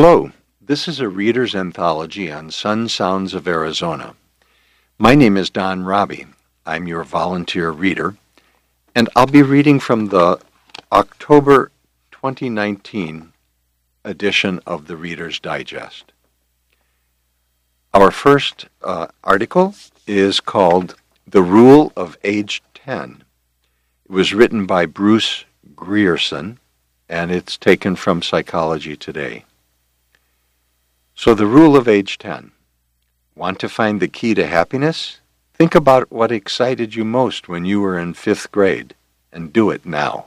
Hello, this is a reader's anthology on Sun Sounds of Arizona. My name is Don Robbie. I'm your volunteer reader, and I'll be reading from the October 2019 edition of the Reader's Digest. Our first article is called The Rule of Age 10. It was written by Bruce Grierson, and it's taken from Psychology Today. So the rule of age 10. Want to find the key to happiness? Think about what excited you most when you were in 5th grade, and do it now.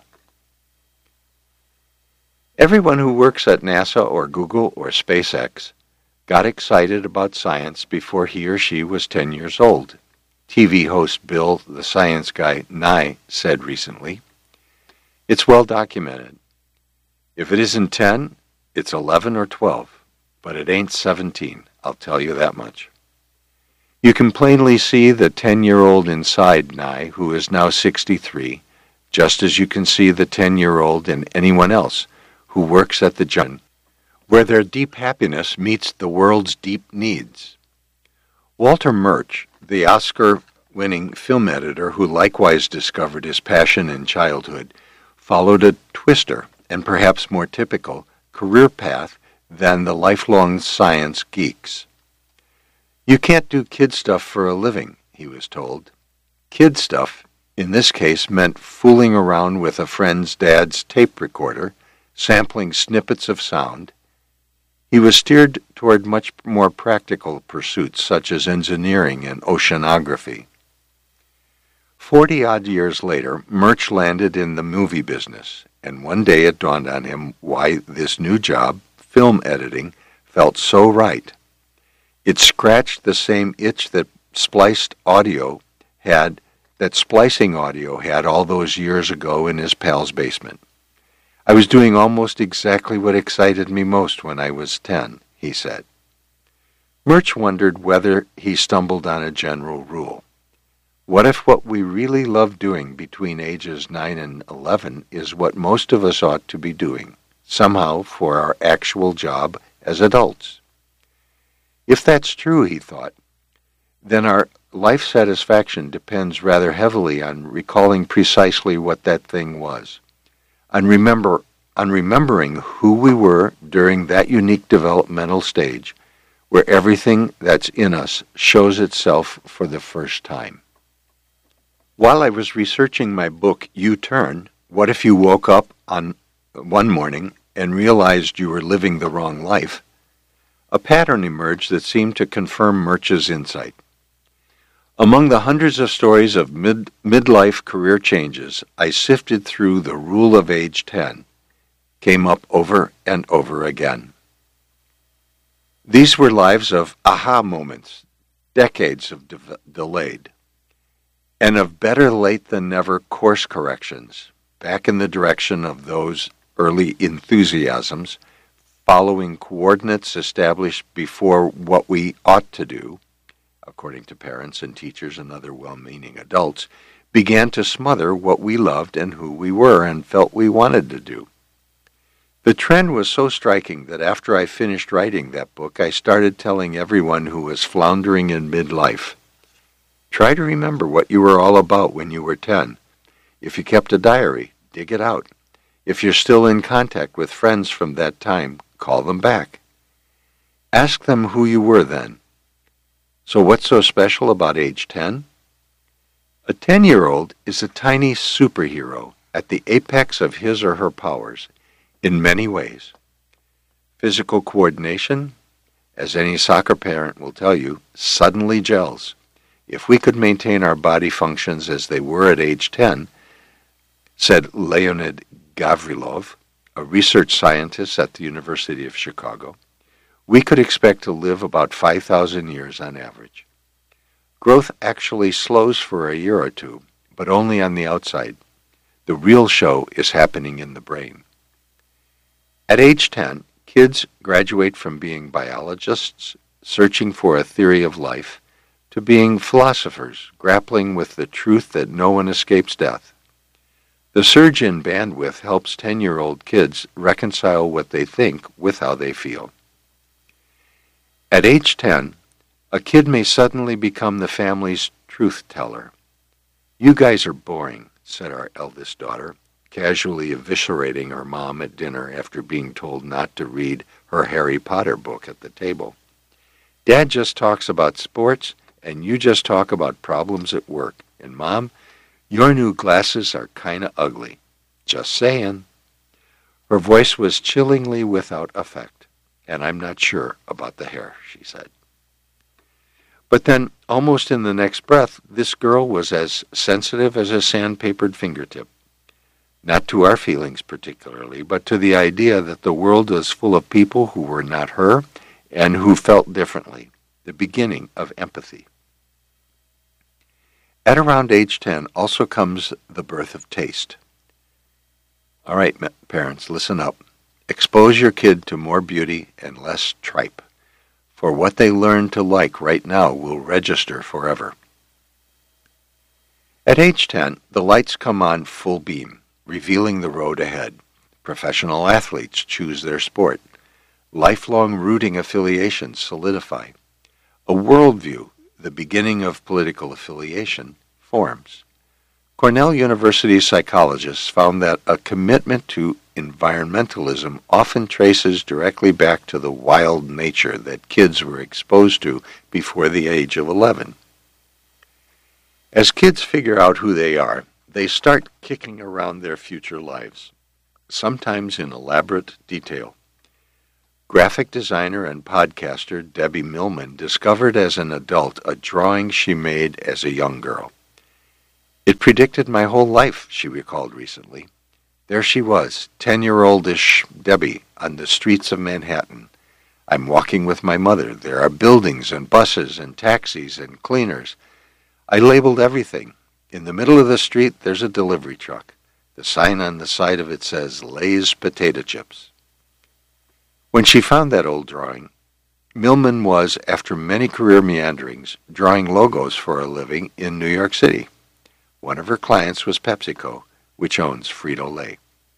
Everyone who works at NASA or Google or SpaceX got excited about science before he or she was 10 years old. TV host Bill the Science Guy Nye said recently. It's well documented. If it isn't 10, it's 11 or 12. But it ain't 17, I'll tell you that much. You can plainly see the 10-year-old inside Nye, who is now 63, just as you can see the 10-year-old in anyone else who works at the job, where their deep happiness meets the world's deep needs. Walter Murch, the Oscar-winning film editor who likewise discovered his passion in childhood, followed a twister, and perhaps more typical, career path than the lifelong science geeks. You can't do kid stuff for a living, he was told. Kid stuff, in this case, meant fooling around with a friend's dad's tape recorder, sampling snippets of sound. He was steered toward much more practical pursuits such as engineering and oceanography. 40-odd years later, Murch landed in the movie business, and one day it dawned on him why this new job, film editing, felt so right. It scratched the same itch that splicing audio had all those years ago in his pal's basement. I was doing almost exactly what excited me most when I was 10, he said. Murch wondered whether he stumbled on a general rule. What if what we really love doing between ages 9 and 11 is what most of us ought to be doing, somehow for our actual job as adults? If that's true, he thought, then our life satisfaction depends rather heavily on recalling precisely what that thing was, on remembering who we were during that unique developmental stage where everything that's in us shows itself for the first time. While I was researching my book, U-Turn, What If You Woke Up on one morning and realized you were living the wrong life, a pattern emerged that seemed to confirm Murch's insight. Among the hundreds of stories of midlife career changes, I sifted through the rule of age 10, came up over and over again. These were lives of aha moments, decades of delayed, and of better late than never course corrections, back in the direction of those early enthusiasms, following coordinates established before what we ought to do, according to parents and teachers and other well-meaning adults, began to smother what we loved and who we were and felt we wanted to do. The trend was so striking that after I finished writing that book, I started telling everyone who was floundering in midlife, try to remember what you were all about when you were 10. If you kept a diary, dig it out. If you're still in contact with friends from that time, call them back. Ask them who you were then. So what's so special about age 10? A 10-year-old is a tiny superhero at the apex of his or her powers in many ways. Physical coordination, as any soccer parent will tell you, suddenly gels. If we could maintain our body functions as they were at age 10, said Leonid Gavrilov, a research scientist at the University of Chicago, we could expect to live about 5,000 years on average. Growth actually slows for a year or two, but only on the outside. The real show is happening in the brain. At age 10, kids graduate from being biologists, searching for a theory of life, to being philosophers, grappling with the truth that no one escapes death. The surge in bandwidth helps 10-year-old kids reconcile what they think with how they feel. At age 10, a kid may suddenly become the family's truth teller. "You guys are boring," said our eldest daughter, casually eviscerating her mom at dinner after being told not to read her Harry Potter book at the table. "Dad just talks about sports, and you just talk about problems at work. And Mom, your new glasses are kinda ugly. Just saying." Her voice was chillingly without effect. "And I'm not sure about the hair," she said. But then, almost in the next breath, this girl was as sensitive as a sandpapered fingertip. Not to our feelings particularly, but to the idea that the world was full of people who were not her and who felt differently, the beginning of empathy. At around age 10 also comes the birth of taste. All right, parents, listen up. Expose your kid to more beauty and less tripe, for what they learn to like right now will register forever. At age 10, the lights come on full beam, revealing the road ahead. Professional athletes choose their sport. Lifelong rooting affiliations solidify. A worldview, the beginning of political affiliation, forms. Cornell University psychologists found that a commitment to environmentalism often traces directly back to the wild nature that kids were exposed to before the age of 11. As kids figure out who they are, they start kicking around their future lives, sometimes in elaborate detail. Graphic designer and podcaster Debbie Millman discovered as an adult a drawing she made as a young girl. "It predicted my whole life," she recalled recently. There she was, 10-year-oldish Debbie, on the streets of Manhattan. I'm walking with my mother. There are buildings and buses and taxis and cleaners. I labeled everything. In the middle of the street, there's a delivery truck. The sign on the side of it says, Lay's Potato Chips. When she found that old drawing, Millman was, after many career meanderings, drawing logos for a living in New York City. One of her clients was PepsiCo, which owns Frito-Lay.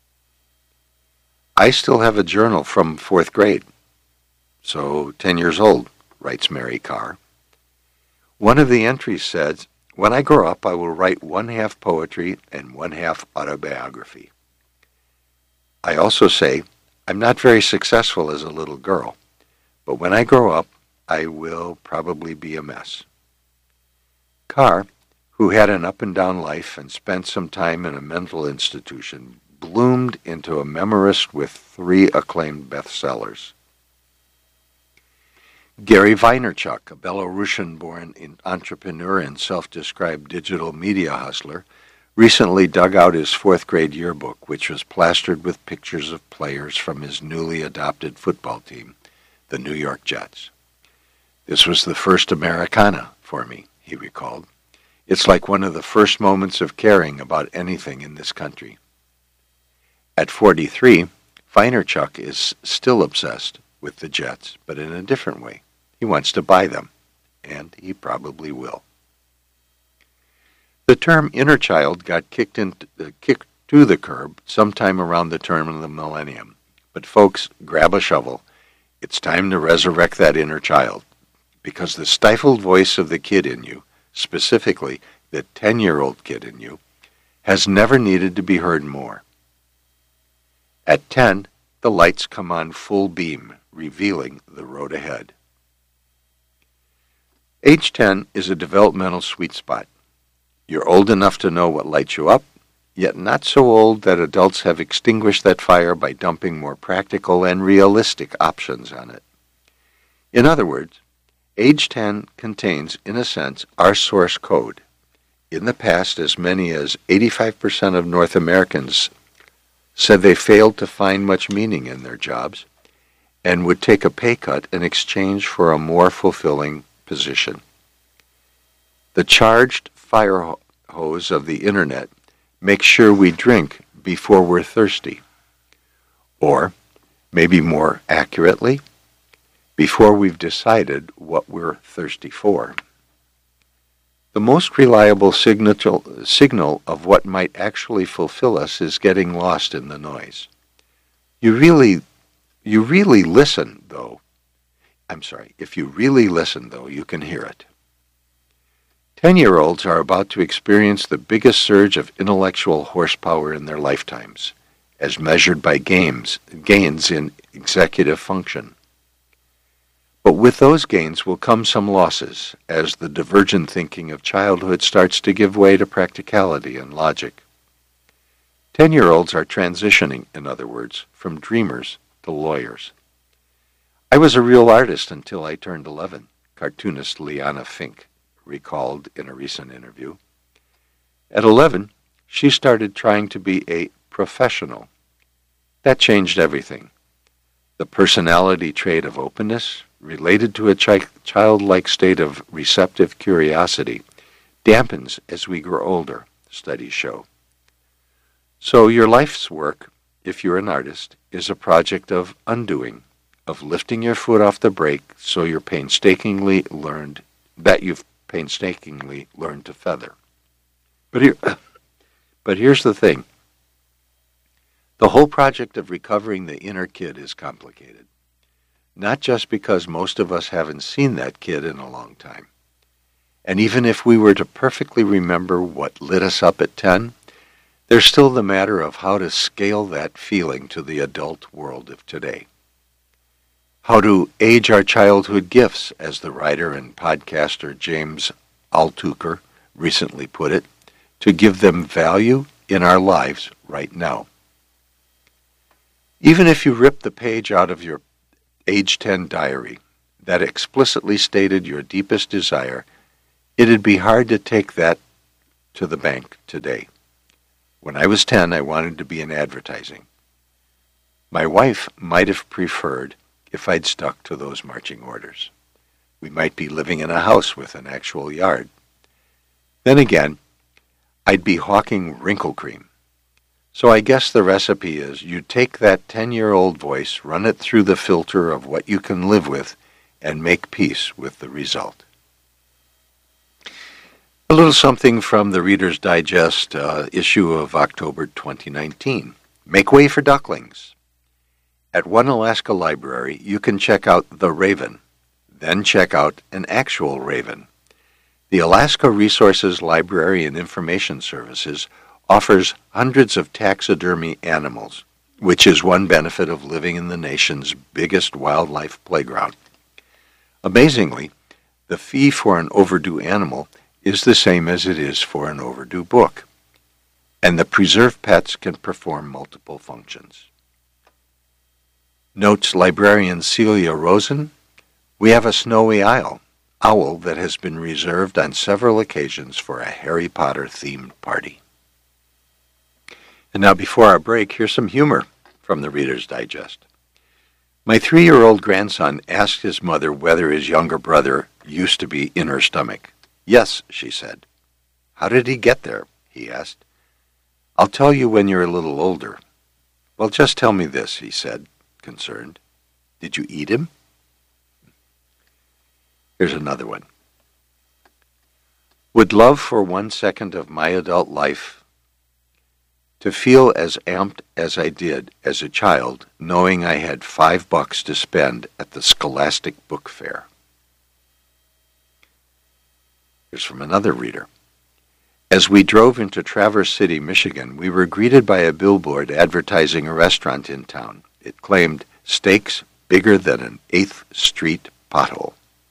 "I still have a journal from 4th grade. So 10 years old," writes Mary Carr. One of the entries said, "When I grow up, I will write 1/2 poetry and 1/2 autobiography." I also say, "I'm not very successful as a little girl, but when I grow up, I will probably be a mess." Carr, who had an up-and-down life and spent some time in a mental institution, bloomed into a memorist with 3 acclaimed bestsellers. Gary Vaynerchuk, a Belarusian-born entrepreneur and self-described digital media hustler, recently dug out his 4th grade yearbook, which was plastered with pictures of players from his newly adopted football team, the New York Jets. "This was the first Americana for me," he recalled. "It's like one of the first moments of caring about anything in this country." At 43, Vaynerchuk is still obsessed with the Jets, but in a different way. He wants to buy them, and he probably will. The term inner child got kicked to the curb sometime around the turn of the millennium. But folks, grab a shovel. It's time to resurrect that inner child, because the stifled voice of the kid in you, specifically the 10-year-old kid in you, has never needed to be heard more. At 10, the lights come on full beam, revealing the road ahead. Age 10 is a developmental sweet spot. You're old enough to know what lights you up, yet not so old that adults have extinguished that fire by dumping more practical and realistic options on it. In other words, age 10 contains, in a sense, our source code. In the past, as many as 85% of North Americans said they failed to find much meaning in their jobs and would take a pay cut in exchange for a more fulfilling position. The charged fire hose of the internet makes sure we drink before we're thirsty. Or, maybe more accurately, before we've decided what we're thirsty for. The most reliable signal of what might actually fulfill us is getting lost in the noise. You really listen, though. If you really listen, though, you can hear it. 10-year-olds are about to experience the biggest surge of intellectual horsepower in their lifetimes, as measured by gains in executive function. But with those gains will come some losses, as the divergent thinking of childhood starts to give way to practicality and logic. 10-year-olds are transitioning, in other words, from dreamers to lawyers. I was a real artist until I turned 11, cartoonist Liana Fink recalled in a recent interview. At 11, she started trying to be a professional. That changed everything. The personality trait of openness, related to a childlike state of receptive curiosity, dampens as we grow older, studies show. So your life's work, if you're an artist, is a project of undoing, of lifting your foot off the brake so you've painstakingly learned to feather. But here's the thing. The whole project of recovering the inner kid is complicated. Not just because most of us haven't seen that kid in a long time. And even if we were to perfectly remember what lit us up at 10, there's still the matter of how to scale that feeling to the adult world of today. How to age our childhood gifts, as the writer and podcaster James Altucher recently put it, to give them value in our lives right now. Even if you ripped the page out of your age 10 diary that explicitly stated your deepest desire, it'd be hard to take that to the bank today. When I was 10, I wanted to be in advertising. My wife might have preferred if I'd stuck to those marching orders. We might be living in a house with an actual yard. Then again, I'd be hawking wrinkle cream. So I guess the recipe is you take that 10-year-old voice, run it through the filter of what you can live with, and make peace with the result. A little something from the Reader's Digest issue of October 2019. Make way for ducklings. At one Alaska library, you can check out The Raven, then check out an actual raven. The Alaska Resources Library and Information Services offers hundreds of taxidermy animals, which is one benefit of living in the nation's biggest wildlife playground. Amazingly, the fee for an overdue animal is the same as it is for an overdue book, and the preserved pets can perform multiple functions. Notes librarian Celia Rosen, we have a snowy owl that has been reserved on several occasions for a Harry Potter-themed party. And now before our break, here's some humor from the Reader's Digest. My 3-year-old grandson asked his mother whether his younger brother used to be in her stomach. Yes, she said. How did he get there? He asked. I'll tell you when you're a little older. Well, just tell me this, he said, concerned. Did you eat him? Here's another one. Would love for 1 second of my adult life to feel as amped as I did as a child, knowing I had $5 to spend at the Scholastic Book Fair. Here's from another reader. As we drove into Traverse City, Michigan, we were greeted by a billboard advertising a restaurant in town. It claimed steaks bigger than an 8th Street pothole.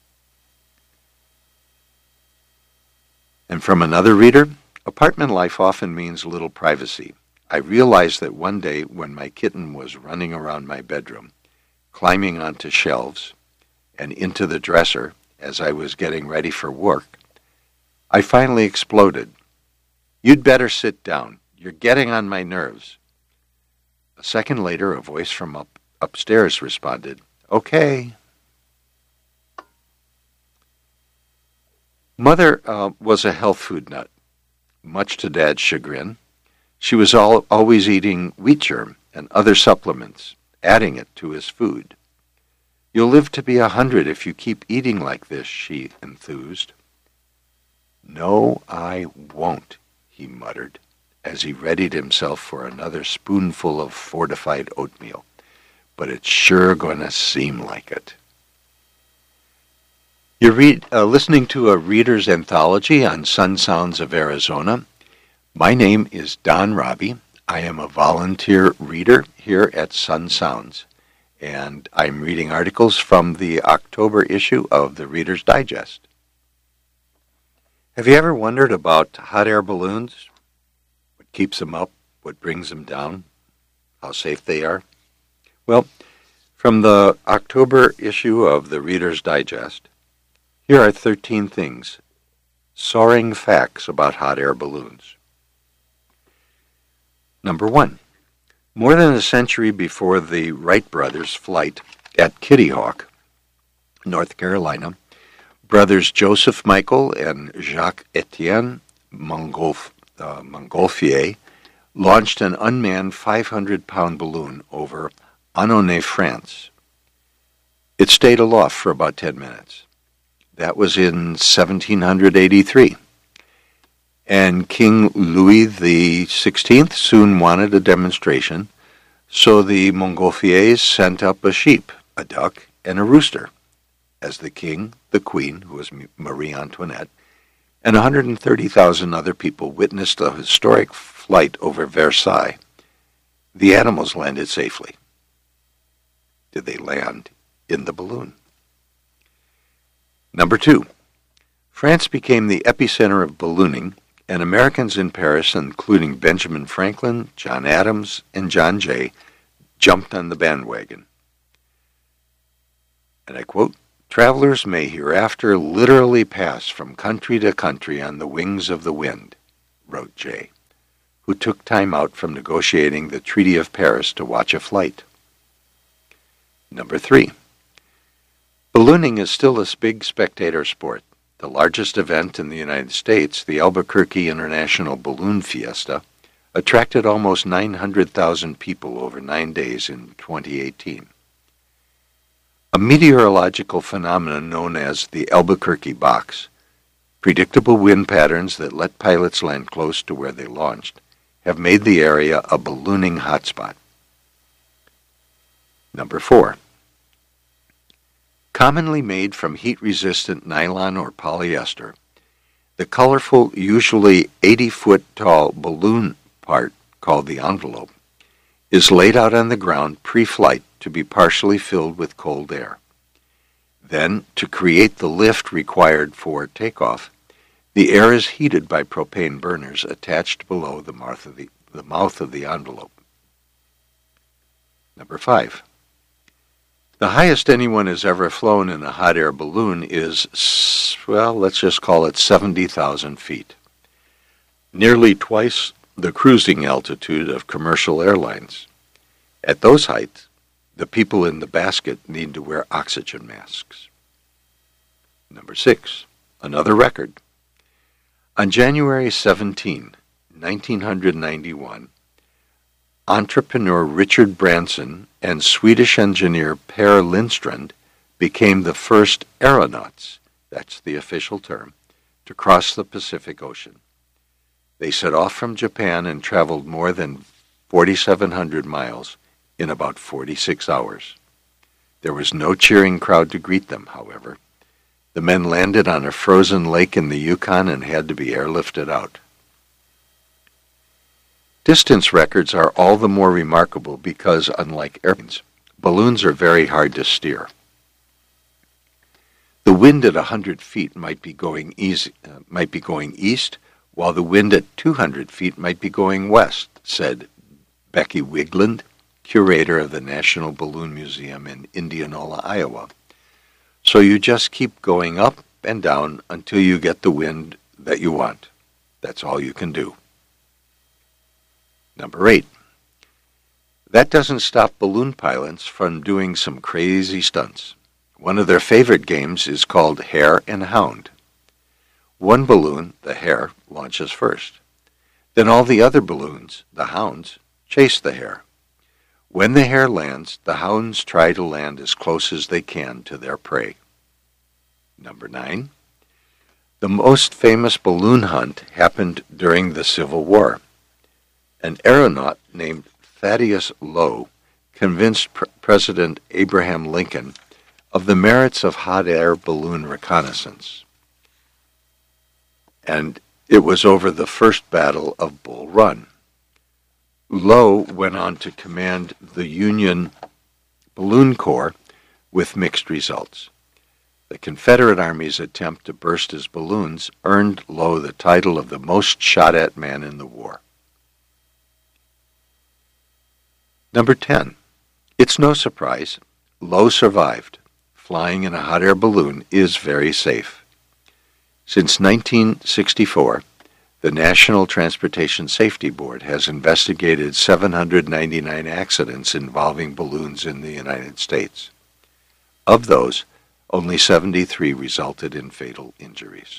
And from another reader, apartment life often means little privacy. I realized that one day when my kitten was running around my bedroom, climbing onto shelves and into the dresser as I was getting ready for work, I finally exploded. You'd better sit down. You're getting on my nerves. A second later, a voice from upstairs responded, Okay. Mother was a health food nut. Much to Dad's chagrin, she was always eating wheat germ and other supplements, adding it to his food. You'll live to be 100 if you keep eating like this, she enthused. No, I won't, he muttered, as he readied himself for another spoonful of fortified oatmeal. But it's sure going to seem like it. You're listening to a reader's anthology on Sun Sounds of Arizona. My name is Don Robbie. I am a volunteer reader here at Sun Sounds, and I'm reading articles from the October issue of the Reader's Digest. Have you ever wondered about hot air balloons? What keeps them up? What brings them down? How safe they are? Well, from the October issue of the Reader's Digest, here are 13 things, soaring facts about hot air balloons. Number 1. More than a century before the Wright brothers' flight at Kitty Hawk, North Carolina, brothers Joseph Michael and Jacques-Étienne Montgolfier launched an unmanned 500-pound balloon over Annonay, France. It stayed aloft for about 10 minutes. That was in 1783. And King Louis XVI soon wanted a demonstration, so the Montgolfiers sent up a sheep, a duck, and a rooster, as the king, the queen, who was Marie Antoinette, and 130,000 other people witnessed a historic flight over Versailles. The animals landed safely. Did they land in the balloon? Number 2. France became the epicenter of ballooning, and Americans in Paris, including Benjamin Franklin, John Adams, and John Jay, jumped on the bandwagon. And I quote, "Travelers may hereafter literally pass from country to country on the wings of the wind," wrote Jay, who took time out from negotiating the Treaty of Paris to watch a flight. Number 3. Ballooning is still a big spectator sport. The largest event in the United States, the Albuquerque International Balloon Fiesta, attracted almost 900,000 people over 9 days in 2018. A meteorological phenomenon known as the Albuquerque box, predictable wind patterns that let pilots land close to where they launched, have made the area a ballooning hotspot. Number 4. Commonly made from heat-resistant nylon or polyester, the colorful, usually 80-foot-tall balloon part, called the envelope, is laid out on the ground pre-flight to be partially filled with cold air. Then, to create the lift required for takeoff, the air is heated by propane burners attached below the mouth of the envelope. Number 5. The highest anyone has ever flown in a hot air balloon is, well, let's just call it 70,000 feet. Nearly twice the cruising altitude of commercial airlines. At those heights, the people in the basket need to wear oxygen masks. Number 6. Another record. On January 17, 1991, entrepreneur Richard Branson and Swedish engineer Per Lindstrand became the first aeronauts, that's the official term, to cross the Pacific Ocean. They set off from Japan and traveled more than 4,700 miles in about 46 hours. There was no cheering crowd to greet them, however. The men landed on a frozen lake in the Yukon and had to be airlifted out. Distance records are all the more remarkable because, unlike airplanes, balloons are very hard to steer. The wind at 100 feet might be going east, while the wind at 200 feet might be going west, said Becky Wigland, curator of the National Balloon Museum in Indianola, Iowa. So you just keep going up and down until you get the wind that you want. That's all you can do. Number 8. That doesn't stop balloon pilots from doing some crazy stunts. One of their favorite games is called Hare and Hound. One balloon, the hare, launches first. Then all the other balloons, the hounds, chase the hare. When the hare lands, the hounds try to land as close as they can to their prey. Number 9. The most famous balloon hunt happened during the Civil War. An aeronaut named Thaddeus Lowe convinced President Abraham Lincoln of the merits of hot air balloon reconnaissance. And it was over the First Battle of Bull Run. Lowe went on to command the Union Balloon Corps with mixed results. The Confederate Army's attempt to burst his balloons earned Lowe the title of the most shot-at man in the war. Number 10. It's no surprise, Lowe survived. Flying in a hot air balloon is very safe. Since 1964, the National Transportation Safety Board has investigated 799 accidents involving balloons in the United States. Of those, only 73 resulted in fatal injuries.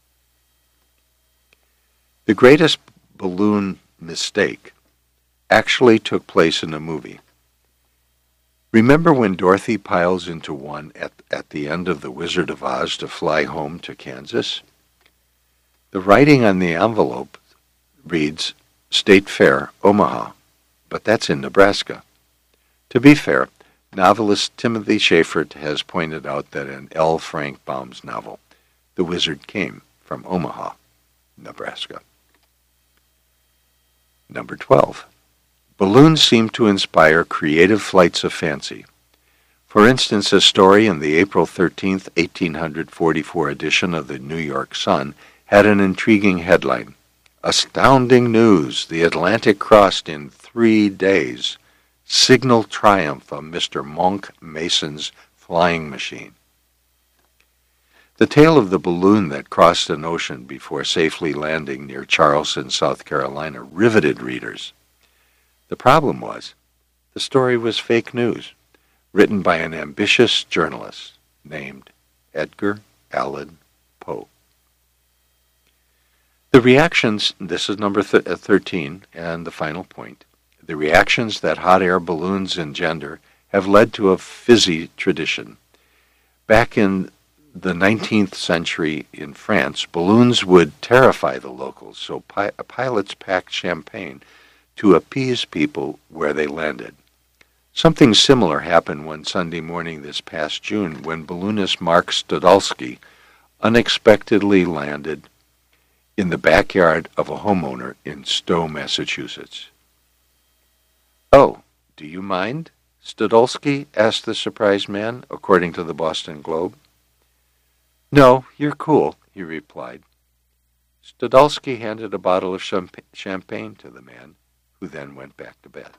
The greatest balloon mistake actually took place in a movie. Remember when Dorothy piles into one at the end of The Wizard of Oz to fly home to Kansas? The writing on the envelope reads, State Fair, Omaha, but that's in Nebraska. To be fair, novelist Timothy Schafer has pointed out that in L. Frank Baum's novel, The Wizard came from Omaha, Nebraska. Number 12. Balloons seem to inspire creative flights of fancy. For instance, a story in the April 13, 1844 edition of the New York Sun had an intriguing headline, Astounding News, the Atlantic crossed in 3 days. Signal triumph of Mr. Monk Mason's flying machine. The tale of the balloon that crossed an ocean before safely landing near Charleston, South Carolina, riveted readers. The problem was, the story was fake news, written by an ambitious journalist named Edgar Allan Poe. The reactions, this is number 13 and the final point, the reactions that hot air balloons engender have led to a fizzy tradition. Back in the 19th century in France, balloons would terrify the locals, so pilots packed champagne to appease people where they landed. Something similar happened one Sunday morning this past June when balloonist Mark Studulski unexpectedly landed in the backyard of a homeowner in Stowe, Massachusetts. Oh, do you mind? Studulski asked the surprised man, according to the Boston Globe. No, you're cool, he replied. Studulski handed a bottle of champagne to the man, who then went back to bed.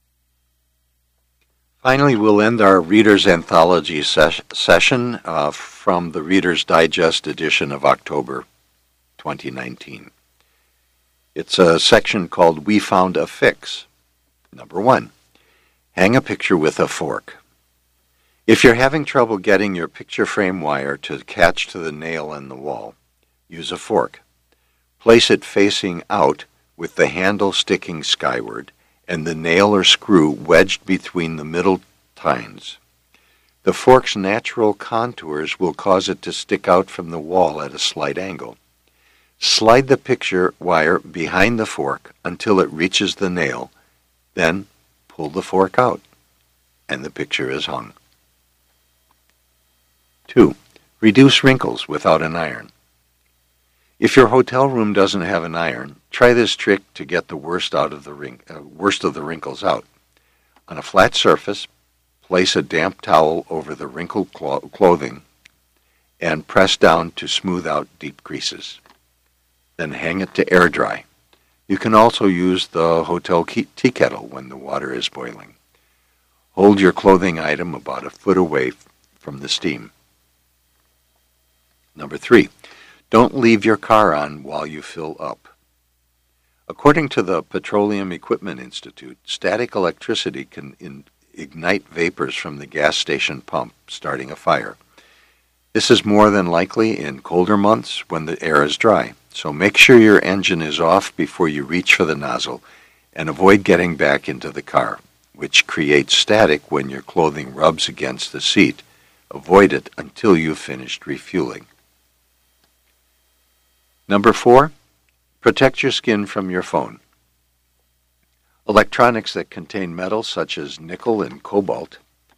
Finally, we'll end our Reader's Anthology session from the Reader's Digest edition of October 2019. It's a section called We Found a Fix. Number 1, hang a picture with a fork. If you're having trouble getting your picture frame wire to catch to the nail in the wall, use a fork. Place it facing out with the handle sticking skyward and the nail or screw wedged between the middle tines. The fork's natural contours will cause it to stick out from the wall at a slight angle. Slide the picture wire behind the fork until it reaches the nail, then pull the fork out, and the picture is hung. 2. Reduce wrinkles without an iron. If your hotel room doesn't have an iron, try this trick to get the worst of the wrinkles out. On a flat surface, place a damp towel over the wrinkled clothing and press down to smooth out deep creases. Then hang it to air dry. You can also use the hotel tea kettle when the water is boiling. Hold your clothing item about a foot away from the steam. Number 3. Don't leave your car on while you fill up. According to the Petroleum Equipment Institute, static electricity can ignite vapors from the gas station pump, starting a fire. This is more than likely in colder months when the air is dry, so make sure your engine is off before you reach for the nozzle and avoid getting back into the car, which creates static when your clothing rubs against the seat. Avoid it until you've finished refueling. Number 4, protect your skin from your phone. Electronics that contain metals such as nickel and cobalt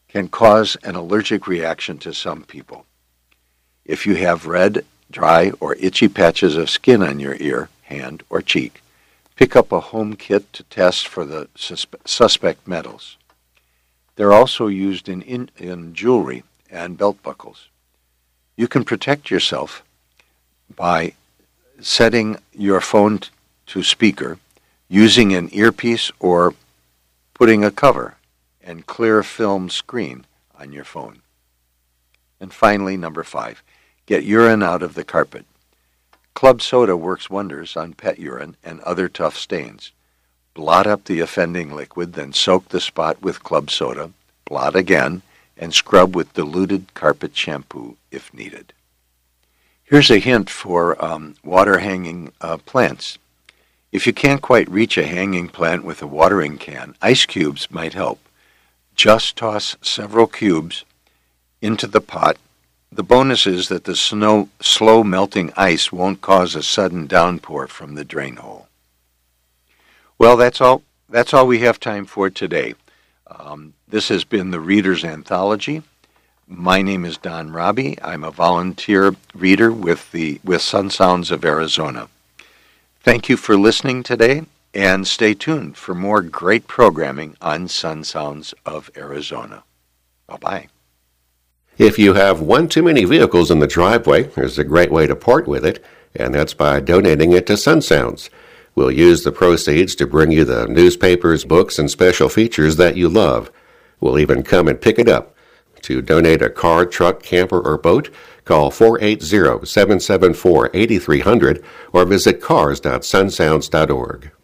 can cause an allergic reaction to some people. If you have red, dry, or itchy patches of skin on your ear, hand, or cheek, pick up a home kit to test for the suspect metals. They're also used in jewelry and belt buckles. You can protect yourself by setting your phone to speaker, using an earpiece, or putting a cover and clear film screen on your phone. And finally, number 5, get urine out of the carpet. Club soda works wonders on pet urine and other tough stains. Blot up the offending liquid, then soak the spot with club soda, blot again, and scrub with diluted carpet shampoo if needed. Here's a hint for water-hanging plants. If you can't quite reach a hanging plant with a watering can, ice cubes might help. Just toss several cubes into the pot. The bonus is that the slow melting ice won't cause a sudden downpour from the drain hole. Well, that's all we have time for today. This has been the Reader's Anthology. My name is Don Robbie. I'm a volunteer reader with Sun Sounds of Arizona. Thank you for listening today, and stay tuned for more great programming on Sun Sounds of Arizona. Bye-bye. If you have one too many vehicles in the driveway, there's a great way to part with it, and that's by donating it to Sun Sounds. We'll use the proceeds to bring you the newspapers, books, and special features that you love. We'll even come and pick it up. To donate a car, truck, camper, or boat, call 480-774-8300 or visit cars.sunsounds.org.